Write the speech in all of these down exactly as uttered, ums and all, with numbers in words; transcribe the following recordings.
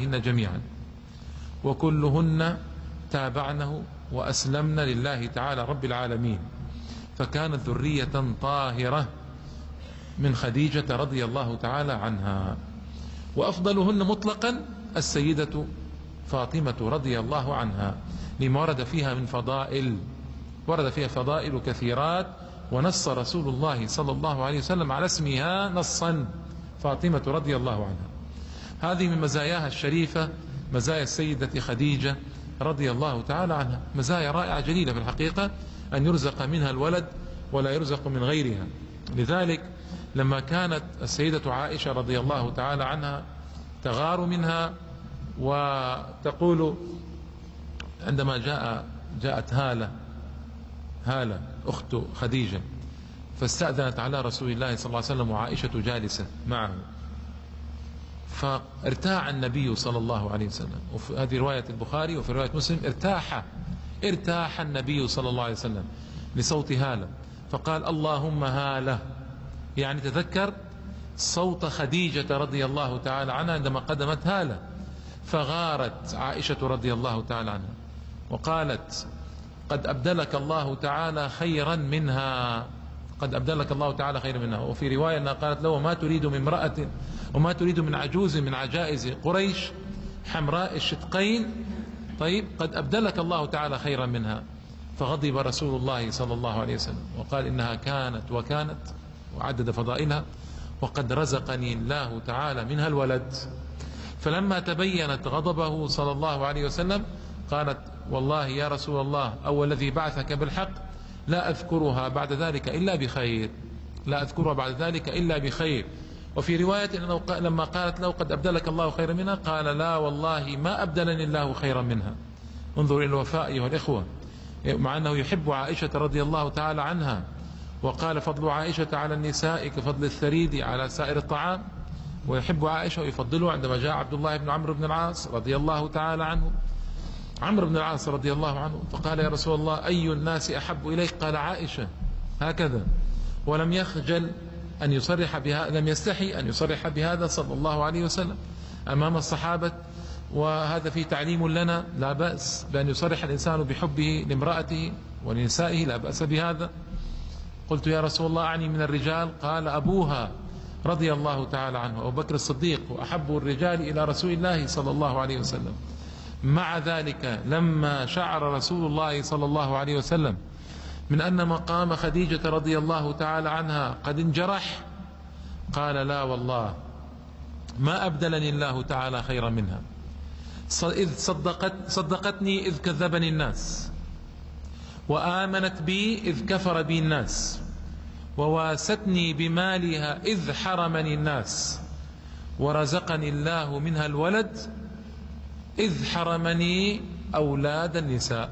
عليهن جميعا، وكلهن تابعنه وأسلمن لله تعالى رب العالمين، فكانت ذرية طاهرة من خديجة رضي الله تعالى عنها. وأفضلهن مطلقا السيدة فاطمة رضي الله عنها، لما ورد فيها من فضائل، ورد فيها فضائل كثيرات، ونص رسول الله صلى الله عليه وسلم على اسمها نصا، فاطمة رضي الله عنها. هذه من مزاياها الشريفة، مزايا السيدة خديجة رضي الله تعالى عنها، مزايا رائعة جليلة في الحقيقة، أن يرزق منها الولد ولا يرزق من غيرها. لذلك لما كانت السيدة عائشة رضي الله تعالى عنها تغار منها وتقول، عندما جاء جاءت هالة هالة أخت خديجة فاستأذنت على رسول الله صلى الله عليه وسلم وعائشة جالسة معه، فارتاع النبي صلى الله عليه وسلم، وفي هذه رواية البخاري وفي رواية مسلم ارتاح ارتاح النبي صلى الله عليه وسلم لصوت هالة، فقال اللهم هالة، يعني تذكر صوت خديجة رضي الله تعالى عنها عندما قدمت هالة، فغارت عائشة رضي الله تعالى عنها وقالت قد أبدلك الله تعالى خيرا منها، قد أبدلك الله تعالى خيرا منها. وفي رواية أنها قالت له وما تريد من امرأة وما تريد من عجوز من عجائز قريش حمراء الشدقين، طيب قد أبدلك الله تعالى خيرا منها. فغضب رسول الله صلى الله عليه وسلم وقال إنها كانت وكانت، وعدد فضائلها، وقد رزقني الله تعالى منها الولد. فلما تبينت غضبه صلى الله عليه وسلم قالت والله يا رسول الله أو الذي بعثك بالحق لا أذكرها بعد ذلك إلا بخير، لا أذكرها بعد ذلك إلا بخير. وفي رواية أنه لما قالت له قد أبدلك الله خيرا منها قال لا والله ما أبدلني الله خيرا منها. انظر إلى الوفاء أيها الإخوة، مع أنه يحب عائشة رضي الله تعالى عنها، وقال فضل عائشة على النساء كفضل الثريد على سائر الطعام، ويحب عائشة ويفضله. عندما جاء عبد الله بن عمرو بن العاص رضي الله تعالى عنه، عمرو بن العاص رضي الله عنه، فقال يا رسول الله أي الناس أحب إليك؟ قال عائشة، هكذا. ولم يخجل أن يصرح بها، لم يستحي أن يصرح بهذا صلى الله عليه وسلم أمام الصحابة. وهذا فيه تعليم لنا، لا بأس بأن يصرح الإنسان بحبه لامرأته ولنسائه، لا بأس بهذا. قلت يا رسول الله أعني من الرجال؟ قال أبوها رضي الله تعالى عنه أبو بكر الصديق وأحب الرجال إلى رسول الله صلى الله عليه وسلم. مع ذلك لما شعر رسول الله صلى الله عليه وسلم من أن مقام خديجة رضي الله تعالى عنها قد انجرح قال لا والله ما أبدلني الله تعالى خيرا منها، إذ صدقت صدقتني إذ كذبني الناس، وآمنت بي إذ كفر بي الناس، وواستني بمالها إذ حرمني الناس، ورزقني الله منها الولد إذ حرمني أولاد النساء.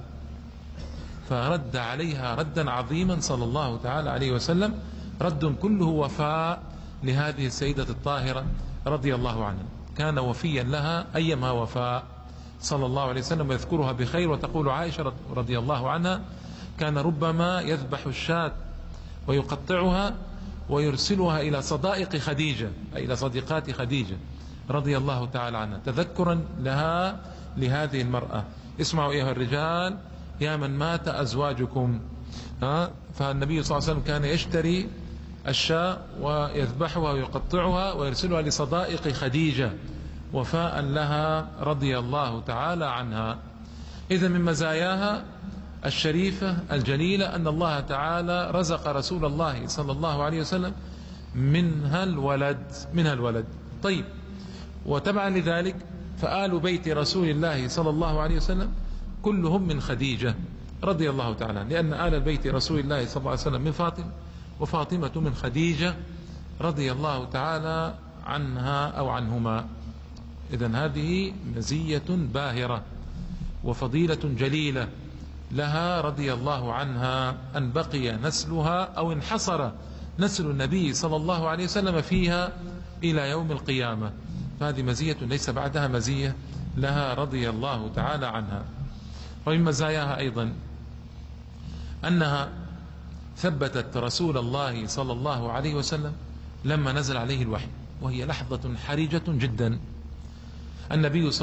فرد عليها ردا عظيما صلى الله تعالى عليه وسلم، رد كله وفاء لهذه السيدة الطاهرة رضي الله عنها. كان وفيا لها أيما وفاء صلى الله عليه وسلم، ويذكرها بخير. وتقول عائشة رضي الله عنها كان ربما يذبح الشاة ويقطعها ويرسلها إلى صدائق خديجة، أي إلى صديقات خديجة رضي الله تعالى عنها، تذكرا لها لهذه المرأة. اسمعوا أيها الرجال يا من مات أزواجكم، ها؟ فالنبي صلى الله عليه وسلم كان يشتري الشاة ويذبحها ويقطعها ويرسلها لصدائق خديجة وفاء لها رضي الله تعالى عنها. إذا من مزاياها الشريفة الجليلة أن الله تعالى رزق رسول الله صلى الله عليه وسلم منها الولد منها الولد طيب، وتبعا لذلك فآل بيت رسول الله صلى الله عليه وسلم كلهم من خديجة رضي الله تعالى عنها، لأن آل البيت رسول الله صلى الله عليه وسلم من فاطمة، وفاطمة من خديجة رضي الله تعالى عنها أو عنهما. إذن هذه مزية باهرة وفضيلة جليلة لها رضي الله عنها، أن بقي نسلها أو انحصر نسل النبي صلى الله عليه وسلم فيها إلى يوم القيامة. فهذه مزية ليس بعدها مزية لها رضي الله تعالى عنها. ومن مزاياها أيضا أنها ثبتت رسول الله صلى الله عليه وسلم لما نزل عليه الوحي، وهي لحظة حرجة جدا. النبي صلى